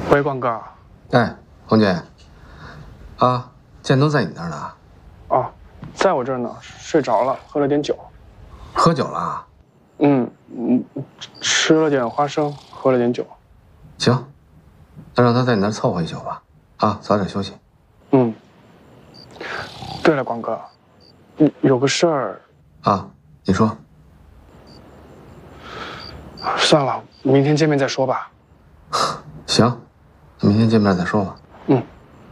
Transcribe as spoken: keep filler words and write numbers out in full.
喂，光哥。 哎，红姐。啊，建东在你那儿呢？ 哦，在我这儿呢，睡着了，喝了点酒。 喝酒了？ 嗯嗯，吃了点花生，喝了点酒。 行，那让他在你那儿凑合一宿吧。啊，早点休息。 嗯。对了，光哥，有有个事儿。 啊，你说。 算了，明天见面再说吧。 行，那明天见面再说吧。 嗯。